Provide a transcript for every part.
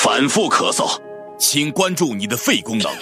反复咳嗽，请关注你的肺功能。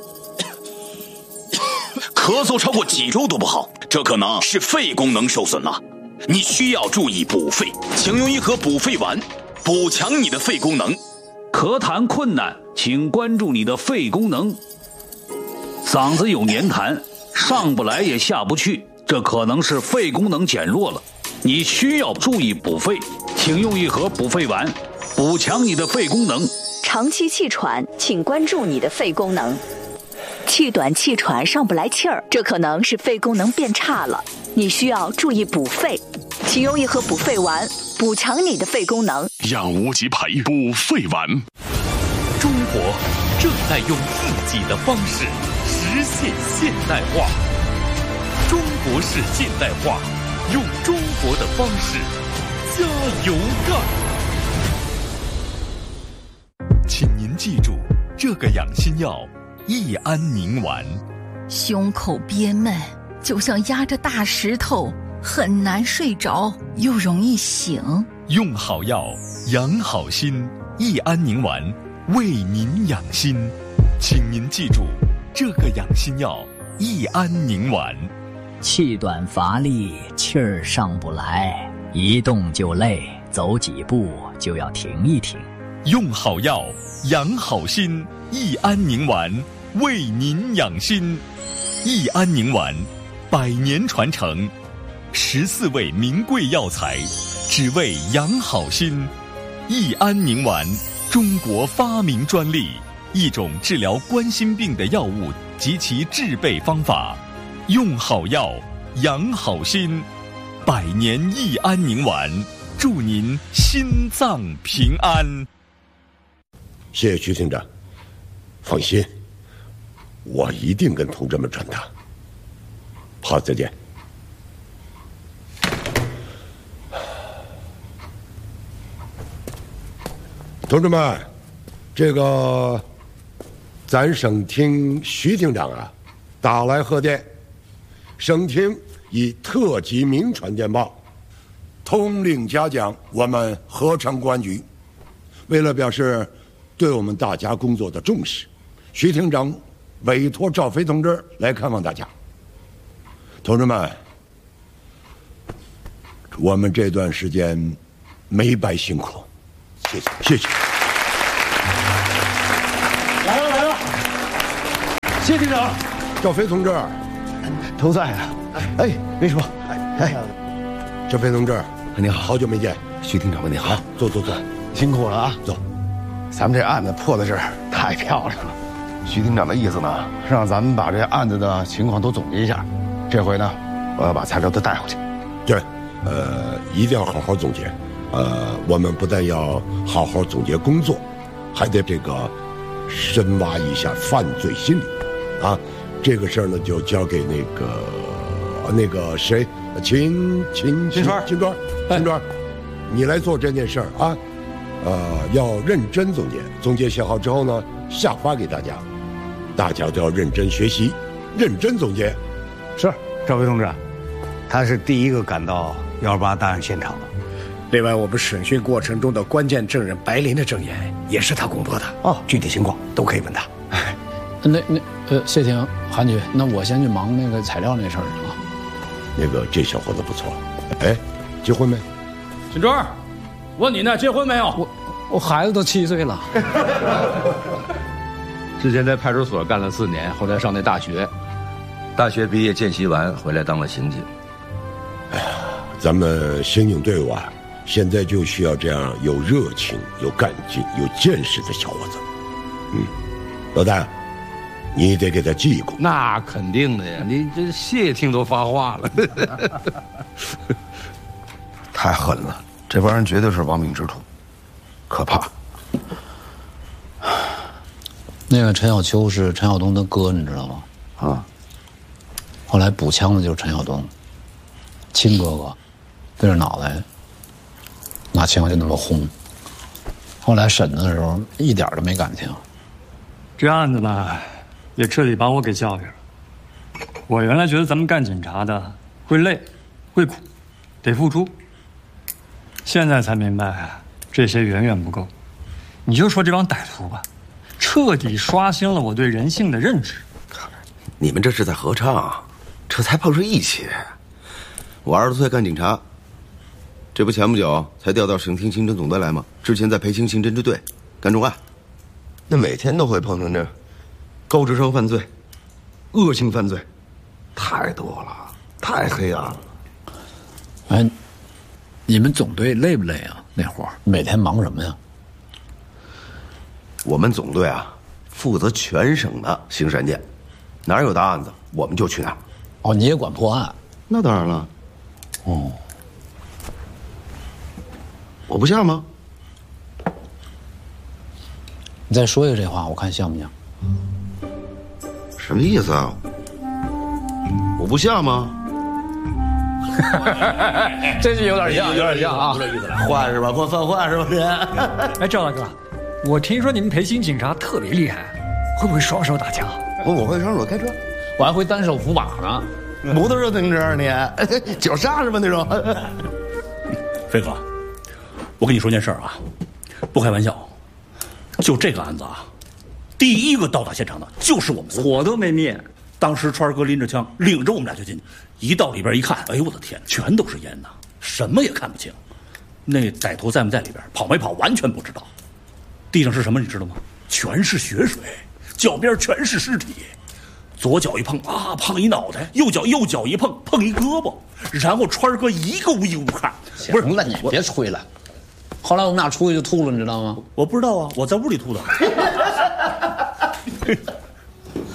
咳嗽超过几周都不好，这可能是肺功能受损了。你需要注意补肺，请用一盒补肺丸，补强你的肺功能。 咳痰困难，请关注你的肺功能。嗓子有黏痰，上不来也下不去，这可能是肺功能减弱了。你需要注意补肺，请用一盒补肺丸，补强你的肺功能。 长期气喘，请关注你的肺功能。气短气喘上不来气儿，这可能是肺功能变差了，你需要注意补肺，请用一盒补肺丸，补强你的肺功能。 让无极培补肺丸。 中国正在用自己的方式实现现代化，中国式现代化，用中国的方式加油干。 请您记住这个养心药益安宁丸。 胸口憋闷，就像压着大石头，很难睡着，又容易醒。 用好药养好心，益安宁丸为您养心。请您记住这个养心药益安宁丸。 气短乏力，气儿上不来，一动就累，走几步就要停一停。 用好药养好心，益安宁丸为您养心。益安宁丸100年传承，14味名贵药材，只为养好心。益安宁丸，中国发明专利，一种治疗冠心病的药物及其制备方法。用好药养好心，100年益安宁丸，祝您心脏平安。 谢谢徐厅长，放心，我一定跟同志们传达。好，再见。同志们，这个咱省厅徐厅长啊打来贺电，省厅以特级名传电报通令嘉奖我们合成公安局。为了表示对我们大家工作的重视，徐厅长委托赵飞同志来看望大家。同志们，我们这段时间没白辛苦，谢谢谢谢。 来了，谢厅长， 赵飞同志都在啊。哎，秘书，哎， 赵飞同志， 你好， 好久没见。 徐厅长，你好， 坐， 辛苦了啊， 走。 咱们这案子破的是太漂亮了。徐厅长的意思呢，是让咱们把这案子的情况都总结一下。这回呢，我要把材料都带回去。 对，一定要好好总结。我们不但要好好总结工作，还得这个深挖一下犯罪心理。啊，这个事儿呢，就交给那个谁，秦川，你来做这件事儿啊。要认真总结，总结写好之后呢，下发给大家，大家都要认真学习，认真总结。 是，赵飞同志，他是第一个赶到128大案现场的。另外，我们审讯过程中的关键证人白林的证言也是他公布的。哦，具体情况都可以问他。 谢霆、韩局，那我先去忙那个材料那事儿去了。 这小伙子不错，哎，结婚没？ 秦川，问你呢，结婚没有？我孩子都7岁了。 之前在派出所干了4年，后来上那大学，大学毕业见习完回来当了刑警。 哎呀，咱们刑警队伍啊，现在就需要这样有热情、有干劲、有见识的小伙子。老大，你得给他记一功。 那肯定的呀，你这谢听都发话了。 太狠了，这帮人绝对是亡命之徒，可怕。 那个陈小秋是陈晓东的哥，你知道吗？啊。后来补枪的就是陈晓东，亲哥哥，对着脑袋拿枪就那么轰。后来审的时候一点都没感情。 这案子呢，也彻底把我给教育了。我原来觉得咱们干警察的会累、会苦、得付出，现在才明白这些远远不够。 你就说这帮歹徒吧，彻底刷新了我对人性的认知。 你们这是在合唱，这才碰上一起。我20多岁干警察，这不前不久才调到省厅刑侦总队来吗？之前在培兴刑侦支队干重案，那每天都会碰上这高智商犯罪、恶性犯罪，太多了，太黑暗了。 哎，你们总队累不累啊？那会儿每天忙什么呀？ 我们总队啊，负责全省的刑事案件，哪儿有大案子我们就去哪儿。 哦，你也管破案？ 那当然了。 哦， 我不像吗？ 你再说一个这话，我看像不像？ 什么意思啊？我不像吗？ 这是有点像，有点像啊， 有点意思了。坏是吧？犯坏是吧？这。 哎，赵大哥，我听说你们培兴警察特别厉害，会不会双手打架？ 我会双手开车， 我还会单手扶把呢。 摩托车自行车你脚刹是吧那种？ 飞哥，我跟你说件事啊，不开玩笑，就这个案子啊，第一个到达现场的就是我们仨， 火都没灭。 当时川哥拎着枪，领着我们俩就进去，一到里边一看，哎呦我的天，全都是烟呐，什么也看不清。那歹徒在没在里边，跑没跑，完全不知道。地上是什么你知道吗？全是血水，脚边全是尸体。左脚一碰啊，碰一脑袋；右脚一碰，碰一胳膊。然后川哥一个屋一个屋看， 不是了，你别吹了。后来我们俩出去就吐了，你知道吗？ 我不知道啊，我在屋里吐的。